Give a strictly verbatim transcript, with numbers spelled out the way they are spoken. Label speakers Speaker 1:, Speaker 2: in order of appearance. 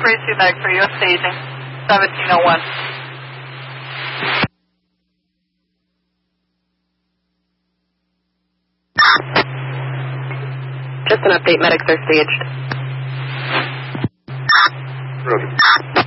Speaker 1: three two medic for U S staging, seventeen oh one.
Speaker 2: Just an update, medics are staged.
Speaker 3: Roger.